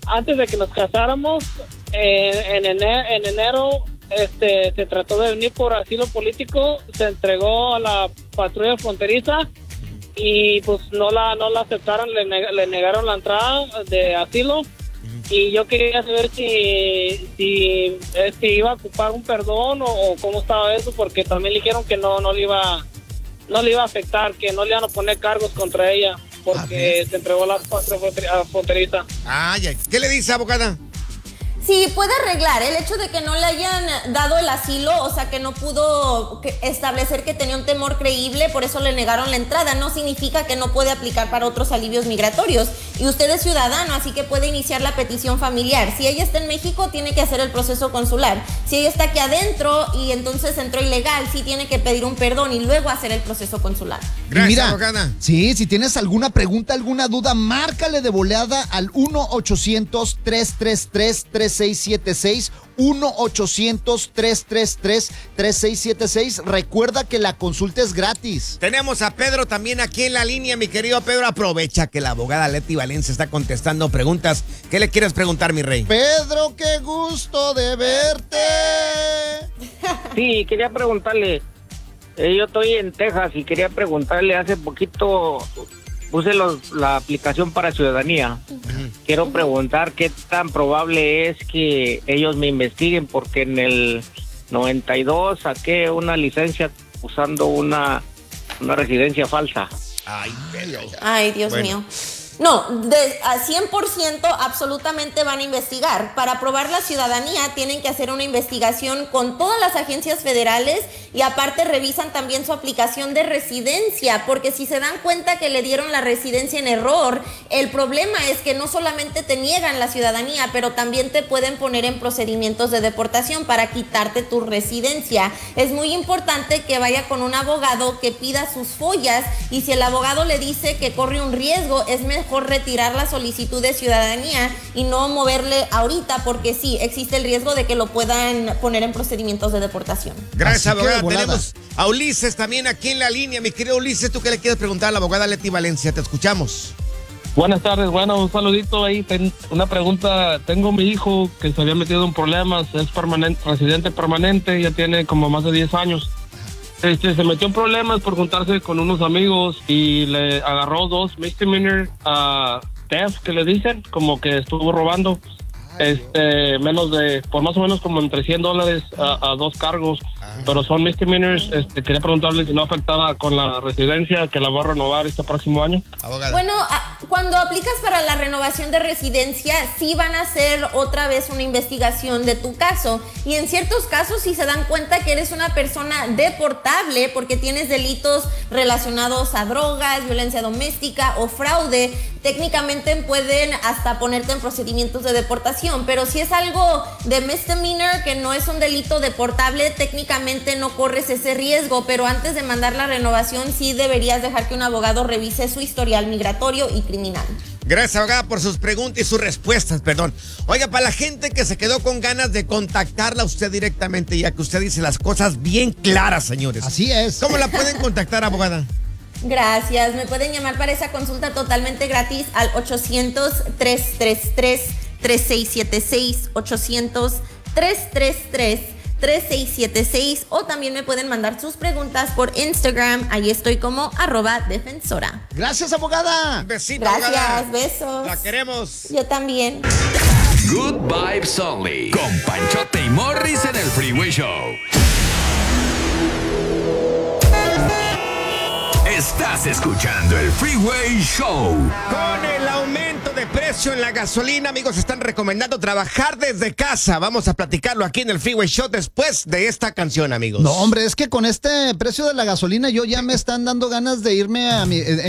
antes de que nos casáramos, en enero, se trató de venir por asilo político, se entregó a la patrulla fronteriza y pues no la aceptaron, le negaron la entrada de asilo. Y yo quería saber si iba a ocupar un perdón o cómo estaba eso, porque también le dijeron que no le iba a afectar, que no le iban a poner cargos contra ella, porque se entregó a la fronteriza. ¿Qué le dice, abogada? Sí, puede arreglar el hecho de que no le hayan dado el asilo, o sea, que no pudo establecer que tenía un temor creíble, por eso le negaron la entrada. No significa que no puede aplicar para otros alivios migratorios. Y usted es ciudadano, así que puede iniciar la petición familiar. Si ella está en México, tiene que hacer el proceso consular. Si ella está aquí adentro y entonces entró ilegal, sí tiene que pedir un perdón y luego hacer el proceso consular. Gracias, abogada. Sí, si tienes alguna pregunta, alguna duda, márcale de volada al 1-800-333-3676, 1-800-333-3676. Recuerda que la consulta es gratis. Tenemos a Pedro también aquí en la línea, mi querido Pedro. Aprovecha que la abogada Leti Valencia está contestando preguntas. ¿Qué le quieres preguntar, mi rey? Pedro, qué gusto de verte. Sí, quería preguntarle, yo estoy en Texas y quería preguntarle, hace poquito puse la aplicación para ciudadanía. Quiero preguntar qué tan probable es que ellos me investiguen, porque en el 92 saqué una licencia usando una residencia falsa. Ay, Dios mío. No, a 100% absolutamente van a investigar. Para aprobar la ciudadanía tienen que hacer una investigación con todas las agencias federales y aparte revisan también su aplicación de residencia, porque si se dan cuenta que le dieron la residencia en error, el problema es que no solamente te niegan la ciudadanía, pero también te pueden poner en procedimientos de deportación para quitarte tu residencia. Es muy importante que vaya con un abogado que pida sus follas, y si el abogado le dice que corre un riesgo, es mejor retirar la solicitud de ciudadanía y no moverle ahorita, porque sí, existe el riesgo de que lo puedan poner en procedimientos de deportación. Gracias, abogada. Tenemos a Ulises también aquí en la línea. Mi querido Ulises, ¿tú qué le quieres preguntar a la abogada Leti Valencia? Te escuchamos. Buenas tardes, bueno, un saludito ahí. Una pregunta, tengo mi hijo que se había metido en problemas, es residente permanente, ya tiene como más de 10 años. Se metió en problemas por juntarse con unos amigos y le agarró 2 misdemeanor theft, que le dicen, como que estuvo robando por más o menos como entre $100 a 2 cargos, pero son misdemeanors. Quería preguntarle si no afectaba con la residencia, que la va a renovar este próximo año. Abogada. Bueno, cuando aplicas para la renovación de residencia, sí van a hacer otra vez una investigación de tu caso, y en ciertos casos si se dan cuenta que eres una persona deportable porque tienes delitos relacionados a drogas, violencia doméstica o fraude, técnicamente pueden hasta ponerte en procedimientos de deportación. Pero si es algo de misdemeanor, que no es un delito deportable, técnicamente no corres ese riesgo, pero antes de mandar la renovación sí deberías dejar que un abogado revise su historial migratorio y criminal. Gracias, abogada, por sus preguntas y sus respuestas, perdón. Oiga, para la gente que se quedó con ganas de contactarla a usted directamente, ya que usted dice las cosas bien claras, señores. Así es. ¿Cómo la pueden contactar, abogada? Gracias, me pueden llamar para esa consulta totalmente gratis al 800-333-3676, 800-333-3676, o también me pueden mandar sus preguntas por Instagram, ahí estoy como @defensora. Gracias, abogada. Un besito, Gracias, abogada. besos. La queremos. Yo también. Good Vibes Only, con Panchote y Morris en el Freeway Show. Estás escuchando el Freeway Show. Con el aumento de precio en la gasolina, amigos, están recomendando trabajar desde casa. Vamos a platicarlo aquí en el Freeway Show después de esta canción, amigos. No, hombre, es que con este precio de la gasolina yo ya me están dando ganas de irme a mi